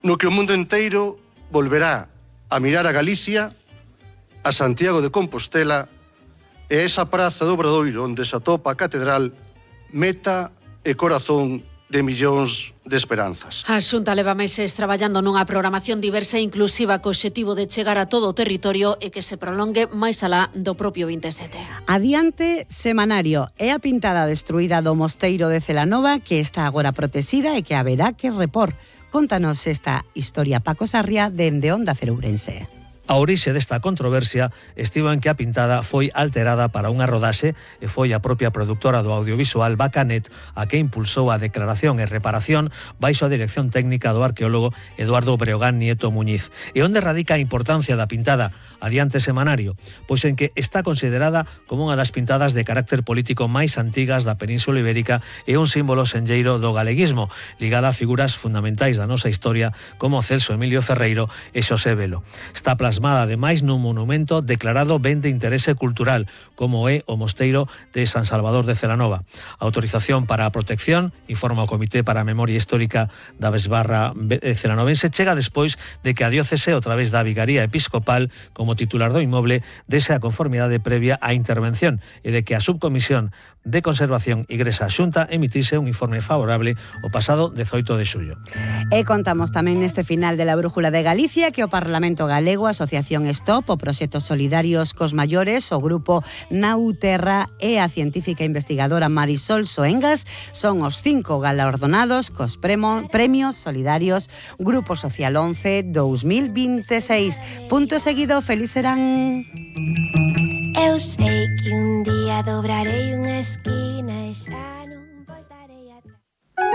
no que o mundo inteiro volverá a mirar a Galicia, a Santiago de Compostela e esa praza do Obradoiro onde se atopa a catedral, meta e corazón de millóns de esperanzas. A Xunta leva meses traballando nunha programación diversa e inclusiva co obxectivo de chegar a todo o territorio e que se prolongue máis alá do propio 27. Adiante semanario é a pintada destruída do mosteiro de Celanova que está agora protexida e que haberá que repor. Contanos esta historia Paco Sarria dende Onda Cero Ourense. A orixe desta controversia estivo en que a pintada foi alterada para unha rodaxe e foi a propia produtora do audiovisual Bacanet a que impulsou a declaración e reparación baixo a dirección técnica do arqueólogo Eduardo Breogán Nieto Muñiz. E onde radica a importancia da pintada? Adiante semanario, pois en que está considerada como unha das pintadas de carácter político máis antigas da Península Ibérica e un símbolo senlleiro do galeguismo, ligada a figuras fundamentais da nosa historia como Celso Emilio Ferreiro e Xosé Velo. Está plasmada ademais nun monumento declarado ben de interese cultural, como é o mosteiro de San Salvador de Celanova. A autorización para a protección, informa o Comité para a Memoria Histórica da Besbarra celanovense, chega despois de que a diócese, a través da Vigaría Episcopal, como titular do inmoble, dese a conformidade previa á intervención e de que a Subcomisión de Conservación Igrexa Xunta emitise un informe favorable o pasado 18 de xullo. E contamos tamén neste final de la Brújula de Galicia que o Parlamento Galego, a Asociación Stop, o Proxectos Solidarios cos Maiores, o Grupo Nauterra e a científica investigadora Marisol Soengas son os 5 galardonados cos premios solidarios Grupo Social 11 2026. Punto seguido, feliz serán. Eu sei que un día dobrarei unha esquina e xa